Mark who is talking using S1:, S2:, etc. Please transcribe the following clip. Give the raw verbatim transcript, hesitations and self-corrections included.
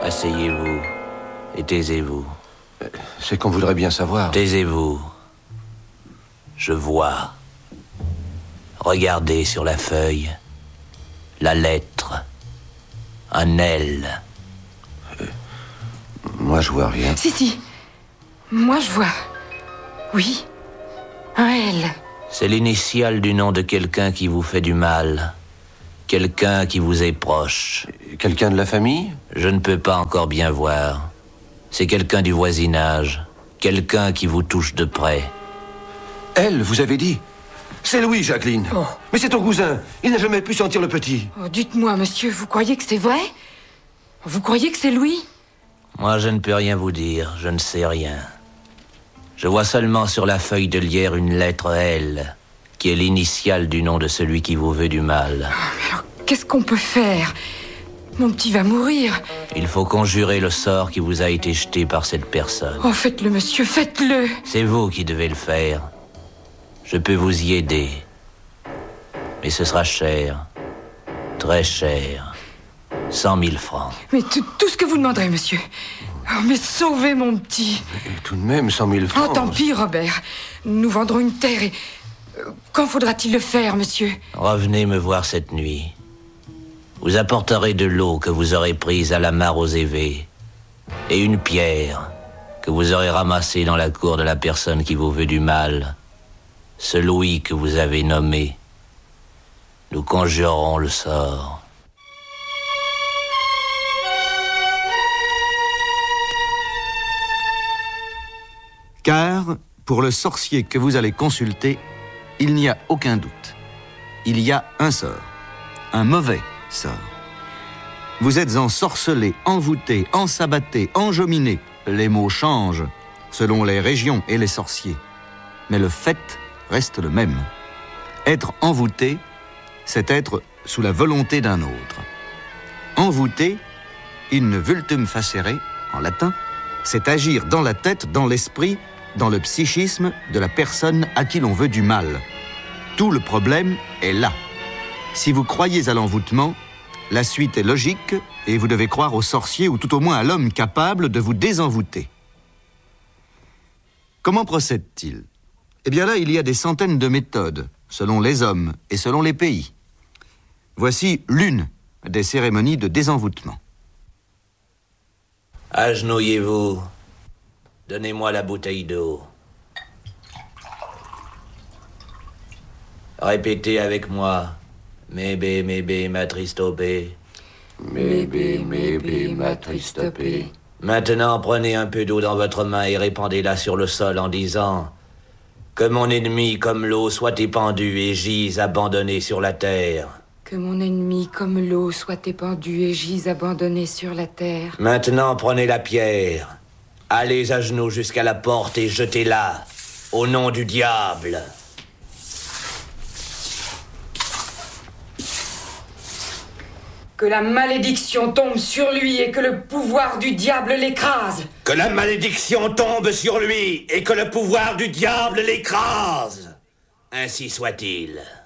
S1: Asseyez-vous et taisez-vous.
S2: C'est qu'on voudrait bien savoir.
S1: Taisez-vous. Je vois. Regardez sur la feuille. La lettre. Un L.
S2: Euh, moi, je vois rien.
S3: Si, si. Moi, je vois. Oui. Un L.
S1: C'est l'initiale du nom de quelqu'un qui vous fait du mal. Quelqu'un qui vous est proche.
S2: Quelqu'un de la famille?
S1: Je ne peux pas encore bien voir. C'est quelqu'un du voisinage. Quelqu'un qui vous touche de près.
S2: Elle, vous avez dit? C'est Louis, Jacqueline.
S3: Oh.
S2: Mais c'est ton cousin. Il n'a jamais pu sentir le petit.
S3: Oh, dites-moi, monsieur, vous croyez que c'est vrai? Vous croyez que c'est Louis?
S1: Moi, je ne peux rien vous dire. Je ne sais rien. Je vois seulement sur la feuille de lierre une lettre L, qui est l'initiale du nom de celui qui vous veut du mal.
S3: Oh, mais alors, qu'est-ce qu'on peut faire? Mon petit va mourir.
S1: Il faut conjurer le sort qui vous a été jeté par cette personne.
S3: Oh, faites-le, monsieur, faites-le.
S1: C'est vous qui devez le faire. Je peux vous y aider. Mais ce sera cher. Très cher. Cent mille francs.
S3: Mais tout, tout ce que vous demanderez, monsieur. Oh, mais sauvez mon petit.
S2: Et tout de même, cent mille francs.
S3: Oh, tant pis, Robert. Nous vendrons une terre et... Quand faudra-t-il le faire, monsieur?
S1: Revenez me voir cette nuit. Vous apporterez de l'eau que vous aurez prise à la mare aux évés et une pierre que vous aurez ramassée dans la cour de la personne qui vous veut du mal, ce Louis que vous avez nommé. Nous conjurerons le sort.
S4: Car, pour le sorcier que vous allez consulter, il n'y a aucun doute. Il y a un sort, un mauvais sort. Vous êtes ensorcelé, envoûté, ensabatté, enjominé. Les mots changent selon les régions et les sorciers. Mais le fait reste le même. Être envoûté, c'est être sous la volonté d'un autre. Envoûté, in vultum facere, en latin, c'est agir dans la tête, dans l'esprit, dans le psychisme de la personne à qui l'on veut du mal. Tout le problème est là. Si vous croyez à l'envoûtement, la suite est logique et vous devez croire au sorcier ou tout au moins à l'homme capable de vous désenvoûter. Comment procède-t-il? Eh bien là, il y a des centaines de méthodes, selon les hommes et selon les pays. Voici l'une des cérémonies de désenvoûtement.
S1: Agenouillez-vous. Donnez-moi la bouteille d'eau. Répétez avec moi. Mébé, mébé, ma tristopé.
S5: Mébé, mébé, ma tristopé.
S1: Maintenant, prenez un peu d'eau dans votre main et répandez-la sur le sol en disant que mon ennemi, comme l'eau, soit épandu et gise abandonné sur la terre.
S3: Que mon ennemi, comme l'eau, soit épandu et gise abandonné sur la terre.
S1: Maintenant, prenez la pierre. Allez à genoux jusqu'à la porte et jetez-la, au nom du diable.
S3: Que la malédiction tombe sur lui et que le pouvoir du diable l'écrase.
S1: Que la malédiction tombe sur lui et que le pouvoir du diable l'écrase. Ainsi soit-il.